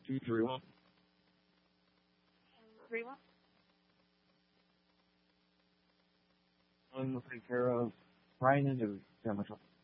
231. 31. We'll take care of Brian and San Michelle.